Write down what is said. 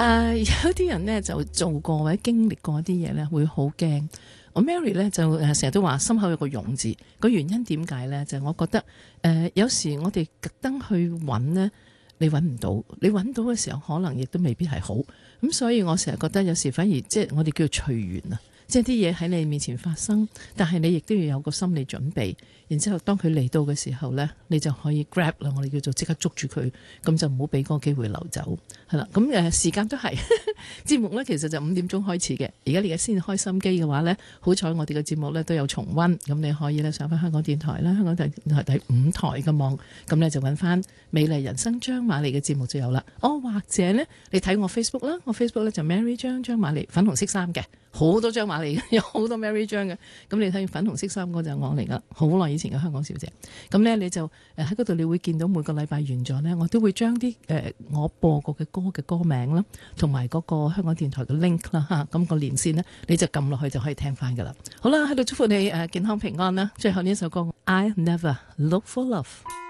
有啲人呢就做過或者經歷過啲嘢呢，會好驚。我 Mary 呢就成日都話心口有個勇字，個原因點解呢？就係我覺得有時我哋特登去揾呢，你揾唔到，你揾到嘅時候可能亦都未必係好。咁所以我成日覺得有時反而即係我哋叫隨緣啊。即係啲嘢喺你面前發生，但係你亦都要有個心理準備，然之後當佢嚟到嘅時候呢，你就可以 grab 啦，我哋叫做即刻捉住佢，咁就唔好俾嗰個機會流走，係啦。咁時間都係節目呢，其實就5點鐘開始嘅。而家你而家先開心機嘅話呢，好彩我哋嘅節目呢都有重溫，咁你可以呢上翻香港電台啦，香港電台第5台嘅網，咁呢就揾翻美麗人生張瑪莉嘅節目就有啦。或者呢，你睇我 Facebook 啦，我 Facebook 呢就 Mary 張瑪莉，粉紅色衫嘅。好多張瑪莉，有好多 Mary 張嘅，咁你睇粉紅色衫嗰就係我嚟噶，好耐以前嘅香港小姐。咁呢，你就喺嗰度，你會見到每個禮拜完咗呢，我都會將啲我播過嘅歌嘅歌名啦，同埋嗰個香港電台嘅 link 啦嚇，咁個連線呢，你就撳落去就可以聽翻噶啦。好啦，喺度祝福你健康平安啦。最後呢一首歌 I Never Look for Love。